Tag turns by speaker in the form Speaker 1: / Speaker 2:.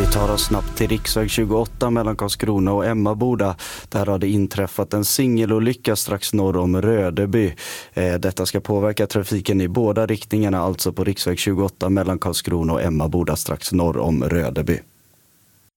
Speaker 1: tar oss snabbt till riksväg 28 mellan Karlskrona och Emmaboda. Där har det inträffat en singelolycka strax norr om Rödeby. Detta ska påverka trafiken i båda riktningarna, alltså på riksväg 28 mellan Karlskrona och Emmaboda strax norr om Rödeby.